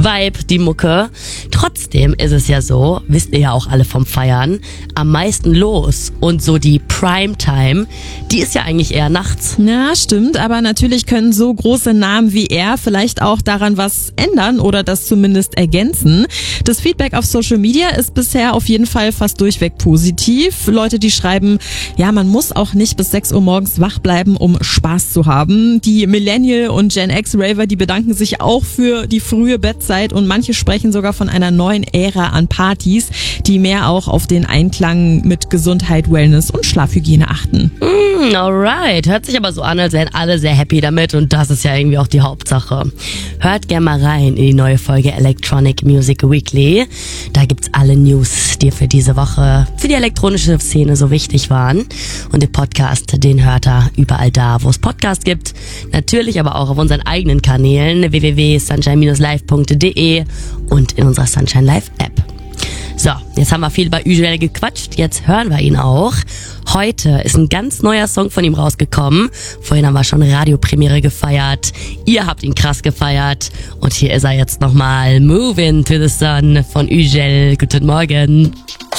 Vibe, die Mucke. Trotzdem ist es ja so, wisst ihr ja auch alle vom Feiern, am meisten los. Und so die Primetime, die ist ja eigentlich eher nachts. Ja, stimmt, aber natürlich können so große Namen wie er vielleicht auch daran was ändern oder das zumindest ergänzen. Das Feedback auf Social Media ist bisher auf jeden Fall fast durchweg positiv. Leute, die schreiben, ja, man muss auch nicht bis 6 Uhr morgens wach bleiben, um Spaß zu haben. Die Millennial- und Gen X-Raver, die bedanken sich auch für die frühe Bettzeit und manche sprechen sogar von einer neuen Ära an Partys, die mehr auch auf den Einklang mit Gesundheit, Wellness und Schlafhygiene achten. Alright, hört sich aber so an, als wären alle sehr happy damit und das ist ja irgendwie auch die Hauptsache. Hört gerne mal rein in die neue Folge Electronic Music Weekly. Da gibt's alle News, die für diese Woche für die elektronische Szene so wichtig waren. Und den Podcast, den hört ihr überall da, wo es Podcasts gibt. Natürlich aber auch auf unseren eigenen Kanälen www.sunshine-live.de und in unserer Sunshine Live App. So, jetzt haben wir viel über Ugel gequatscht, jetzt hören wir ihn auch. Heute ist ein ganz neuer Song von ihm rausgekommen. Vorhin haben wir schon Radiopremiere gefeiert. Ihr habt ihn krass gefeiert. Und hier ist er jetzt nochmal. Moving to the Sun von Ugel. Guten Morgen.